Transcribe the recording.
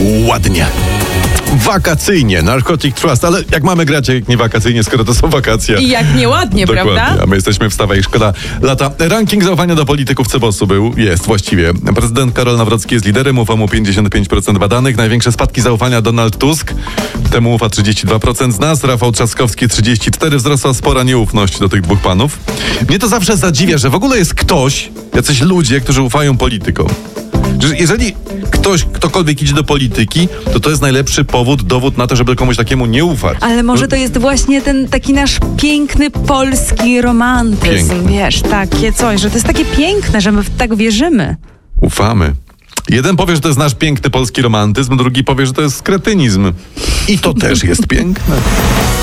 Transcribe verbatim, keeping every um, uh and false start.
ładnie. Wakacyjnie, Narcotic Trust, ale jak mamy grać, jak nie wakacyjnie, skoro to są wakacje? I jak nieładnie, Dokładnie, prawda? a my jesteśmy w Stawaj Szkoda lata. Ranking zaufania do polityków Cebosu był, jest właściwie. Prezydent Karol Nawrocki jest liderem, ufa mu pięćdziesiąt pięć procent badanych. Największe spadki zaufania Donald Tusk, temu ufa trzydzieści dwa procent z nas. Rafał Trzaskowski trzydzieści cztery procent, wzrosła spora nieufność do tych dwóch panów. Mnie to zawsze zadziwia, że w ogóle jest ktoś, jacyś ludzie, którzy ufają politykom. Że jeżeli ktoś, ktokolwiek idzie do polityki, to to jest najlepszy powód, dowód na to, żeby komuś takiemu nie ufać. Ale może to jest właśnie ten taki nasz piękny polski romantyzm, Piękny. wiesz, takie coś, że to jest takie piękne, że my w tak wierzymy. Ufamy. Jeden powie, że to jest nasz piękny polski romantyzm, drugi powie, że to jest kretynizm. I to też jest piękne.